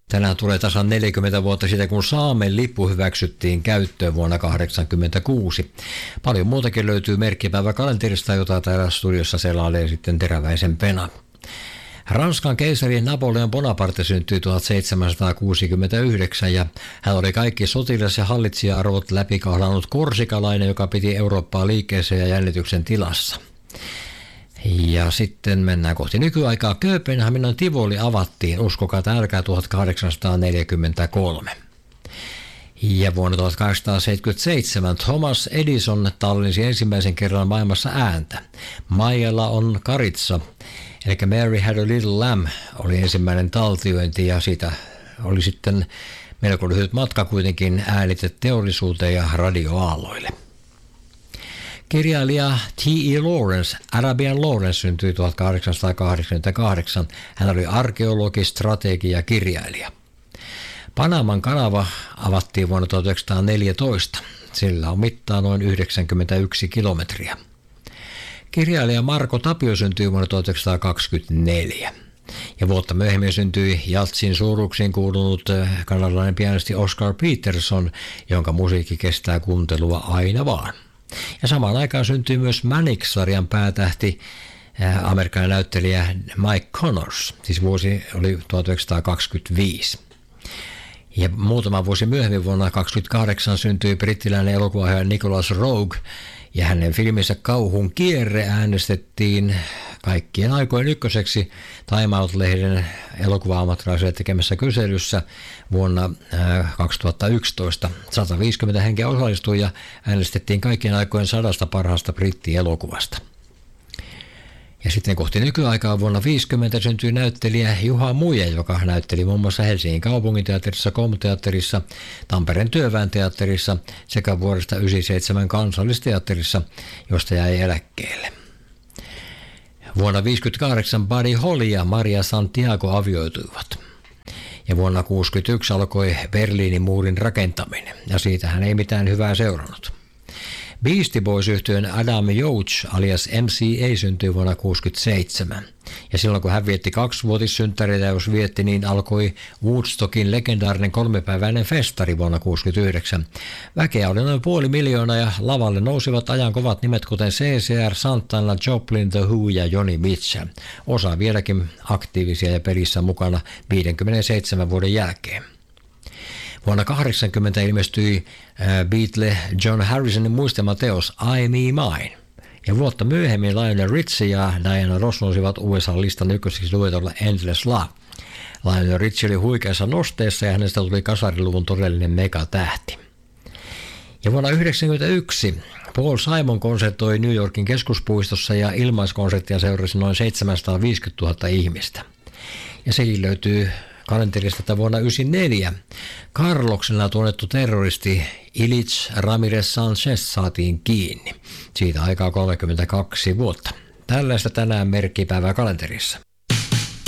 Tänään tulee tasan 40 vuotta siitä, kun Saamen lippu hyväksyttiin käyttöön vuonna 1986. Paljon muutakin löytyy merkkipäiväkalenterista, jota täällä studiossa selailee sitten teräväisempänä. Ranskan keisari Napoleon Bonaparte syntyi 1769 ja hän oli kaikki sotilas- ja hallitsija-arvot läpikahlannut korsikalainen, joka piti Eurooppaa liikkeessä ja jännityksen tilassa. Ja sitten mennään kohti nykyaikaa. Kööpenhaminan Tivoli avattiin, uskokaa tai älkää, 1843. Ja vuonna 1877 Thomas Edison tallensi ensimmäisen kerran maailmassa ääntä. Maijalla on karitsa, eli Mary Had a Little Lamb oli ensimmäinen taltiointi ja siitä oli sitten melko lyhyt matka kuitenkin ääniteteollisuuteen ja radioaalloille. Kirjailija T.E. Lawrence, Arabian Lawrence, syntyi 1888. Hän oli arkeologi, strategi ja kirjailija. Panaman kanava avattiin vuonna 1914. Sillä on mittaa noin 91 kilometriä. Kirjailija Marko Tapio syntyi vuonna 1924. Ja vuotta myöhemmin syntyi jatsin suuruksiin kuulunut kanadalainen pianisti Oscar Peterson, jonka musiikki kestää kuuntelua aina vaan. Ja samaan aikaan syntyi myös Mannix-sarjan päätähti, amerikkalainen näyttelijä Mike Connors, siis vuosi oli 1925. Ja muutama vuosi myöhemmin vuonna 1928 syntyi brittiläinen elokuvaohjaaja Nicholas Roeg, ja hänen filminsä Kauhun kierre äänestettiin kaikkien aikojen ykköseksi Time Out-lehden elokuva-ammattilaisille tekemässä kyselyssä vuonna 2011. 150 henkeä osallistui ja äänestettiin kaikkien aikojen 100 parhaasta brittielokuvasta. Ja sitten kohti nykyaikaa vuonna 50 syntyi näyttelijä Juha Muija, joka näytteli muun muassa Helsingin kaupunginteatterissa, KOM-teatterissa, Tampereen Työväen teatterissa sekä vuodesta 1997 Kansallisteatterissa, josta jäi eläkkeelle. Vuonna 1958 Buddy Holly ja Maria Santiago avioituivat. Ja vuonna 1961 alkoi Berliinin muurin rakentaminen, ja siitähän ei mitään hyvää seurannut. Beastie Boys-yhtyeen Adam Yauch alias MCA syntyi vuonna 1967. Ja silloin kun hän vietti 2-vuotissynttäreitä, jos vietti, niin alkoi Woodstockin legendaarinen 3-päiväinen festari vuonna 1969. Väkeä oli noin 500 000 ja lavalle nousivat ajan kovat nimet kuten CCR, Santana, Joplin, The Who ja Joni Mitchell. Osa vieläkin aktiivisia ja pelissä mukana 57 vuoden jälkeen. Vuonna 1980 ilmestyi Beatle John Harrisonin muistelmateos I Me Mine. Ja vuotta myöhemmin Lionel Richie ja Diana Ross nousivat USA-listan ykkösiksi duetolla Endless Love. Lionel Richie oli huikeassa nosteessa ja hänestä tuli kasariluvun todellinen megatähti. Ja vuonna 1991 Paul Simon konsertoi New Yorkin keskuspuistossa ja ilmaiskonserttia seurasi noin 750 000 ihmistä. Ja sekin löytyy kalenterista, että vuonna 1994 Carloksena tunnettu terroristi Ilich Ramirez Sanchez saatiin kiinni. Siitä aikaa 32 vuotta. Tällaista tänään merkkipäivää kalenterissa.